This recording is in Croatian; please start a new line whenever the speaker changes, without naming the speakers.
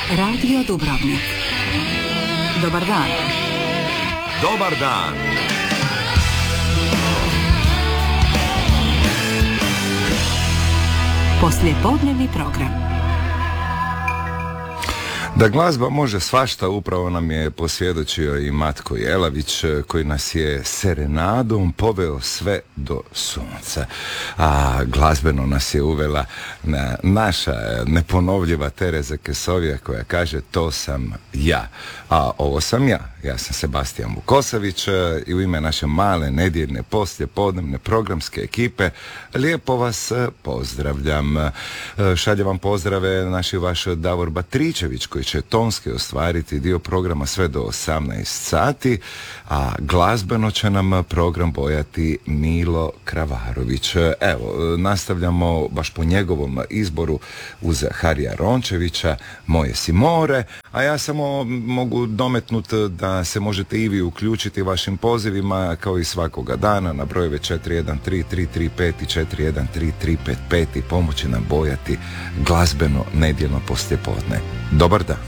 Radio Dubrovnik. Dobar dan.
Dobar dan.
Poslijepodnevni program.
Da glazba može svašta, upravo nam je posvjedočio i Matko Jelavić, koji nas je serenadom poveo sve do sunca. A glazbeno nas je uvela naša neponovljiva Tereza Kesovija, koja kaže to sam ja. A ovo sam ja. Ja sam Sebastijan Vukosavić i u ime naše male nedjeljne poslijepodnevne programske ekipe lijepo vas pozdravljam. Šalje vam pozdrave naš i vaš Davor Batričević, koji će tonski ostvariti dio programa sve do 18 sati, a glazbeno će nam program bojati Milo Kravarović. Evo, nastavljamo baš po njegovom izboru uz Harija Rončevića, Moje si more, a ja samo mogu dometnuti da se možete i vi uključiti vašim pozivima kao i svakoga dana na brojeve 413335 i 413355 i pomoći nam bojati glazbeno nedjeljno poslijepodne. Dobar dan.